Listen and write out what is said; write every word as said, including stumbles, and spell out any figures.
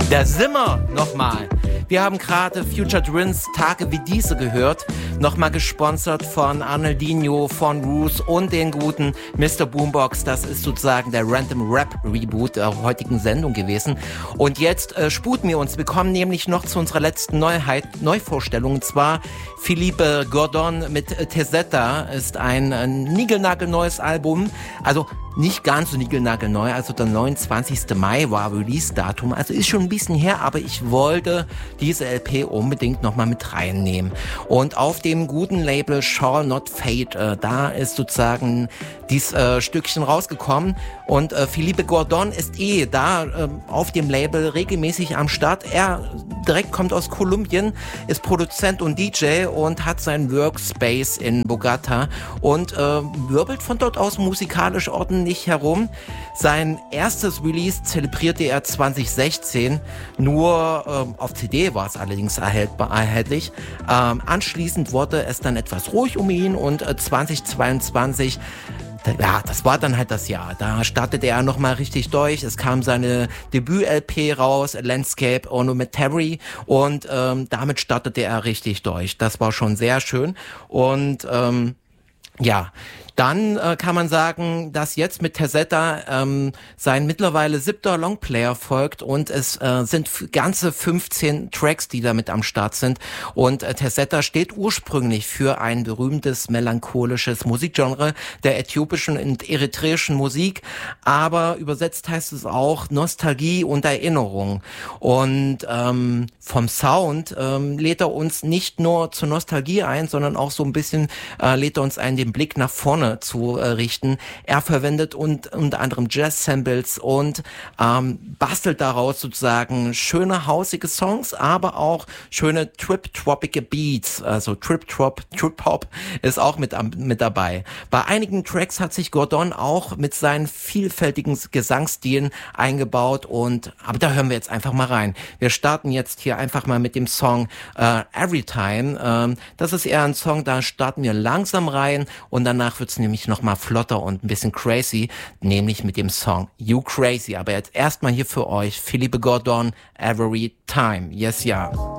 Da sind wir nochmal. Wir haben gerade Future Twins Tage wie diese gehört. Nochmal gesponsert von Arnaldinho, von Roos und den guten Mister Boombox. Das ist sozusagen der Random Rap Reboot der heutigen Sendung gewesen. Und jetzt äh, sputen wir uns. Wir kommen nämlich noch zu unserer letzten Neuheit, Neuvorstellung. Und zwar Philippe Gordon mit äh, Tezetta ist ein äh, niegelnagelneues Album. Also nicht ganz so niegelnagelneu, also der neunundzwanzigsten Mai war Release-Datum, also ist schon ein bisschen her, aber ich wollte diese L P unbedingt nochmal mit reinnehmen. Und auf dem guten Label Shall Not Fade, äh, da ist sozusagen dieses äh, Stückchen rausgekommen und äh, Philippe Gordon ist eh da äh, auf dem Label regelmäßig am Start. Er direkt kommt aus Kolumbien, ist Produzent und D J und hat seinen Workspace in Bogota und äh, wirbelt von dort aus musikalisch ordentlich herum. Sein erstes Release zelebrierte er zwanzig sechzehn, nur äh, auf C D war es allerdings erhältbar, erhältlich. Ähm, anschließend wurde es dann etwas ruhig um ihn und äh, zwanzig zweiundzwanzig, ja, das war dann halt das Jahr. Da startete er nochmal richtig durch. Es kam seine Debüt-L P raus, Landscape Ornamentary, und ähm, damit startete er richtig durch. Das war schon sehr schön. Und ähm, ja, dann äh, kann man sagen, dass jetzt mit Tezetta ähm, sein mittlerweile siebter Longplayer folgt und es äh, sind f- ganze fünfzehn Tracks, die damit am Start sind. Und äh, Tezetta steht ursprünglich für ein berühmtes melancholisches Musikgenre der äthiopischen und eritreischen Musik, aber übersetzt heißt es auch Nostalgie und Erinnerung. Und ähm, vom Sound ähm, lädt er uns nicht nur zur Nostalgie ein, sondern auch so ein bisschen äh, lädt er uns ein, den Blick nach vorne zu äh, richten. Er verwendet und, unter anderem Jazz-Samples und ähm, bastelt daraus sozusagen schöne hausige Songs, aber auch schöne trip-troppige Beats. Also Trip-Trop, Trip-Hop ist auch mit, am, mit dabei. Bei einigen Tracks hat sich Gordon auch mit seinen vielfältigen Gesangsstilen eingebaut, und aber da hören wir jetzt einfach mal rein. Wir starten jetzt hier einfach mal mit dem Song äh, Everytime. Ähm, das ist eher ein Song, da starten wir langsam rein und danach wird's nämlich nochmal flotter und ein bisschen crazy, nämlich mit dem Song You Crazy. Aber jetzt erstmal hier für euch Philippe Gordon, Every Time. Yes, ja.